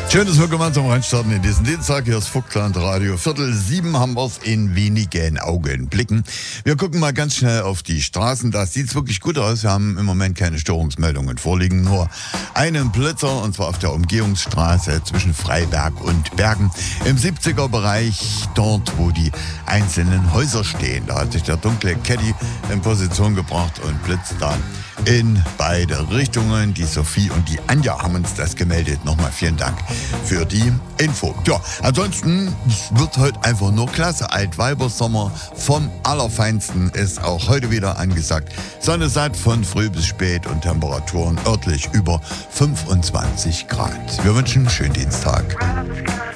Schön, dass wir gemeinsam reinstarten in diesen Dienstag. Hier ist Vogtland Radio. 6:45 haben wir es in wenigen Augenblicken. Wir gucken mal ganz schnell auf die Straßen. Da sieht es wirklich gut aus. Wir haben im Moment keine Störungsmeldungen vorliegen. Nur einen Blitzer, und zwar auf der Umgehungsstraße zwischen Freiberg und Bergen. Im 70er-Bereich, dort wo die einzelnen Häuser stehen. Da hat sich der dunkle Caddy in Position gebracht und blitzt dann in beide Richtungen. Die Sophie und die Anja haben uns das gemeldet. Nochmal vielen Dank für die Info. Ja, ansonsten wird heute einfach nur klasse. Altweibersommer vom Allerfeinsten ist auch heute wieder angesagt. Sonne satt von früh bis spät und Temperaturen örtlich über 25 Grad. Wir wünschen einen schönen Dienstag.